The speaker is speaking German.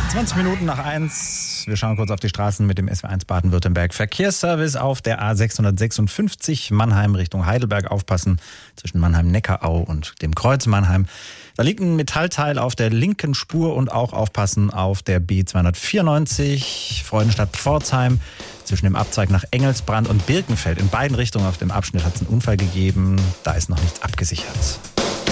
20 Minuten nach 1. Wir schauen kurz auf die Straßen mit dem SW1 Baden-Württemberg Verkehrsservice auf der A656 Mannheim Richtung Heidelberg. Aufpassen zwischen Mannheim-Neckarau und dem Kreuz Mannheim. Da liegt ein Metallteil auf der linken Spur und auch aufpassen auf der B294 Freudenstadt-Pforzheim. Zwischen dem Abzweig nach Engelsbrand und Birkenfeld in beiden Richtungen auf dem Abschnitt hat es einen Unfall gegeben. Da ist noch nichts abgesichert.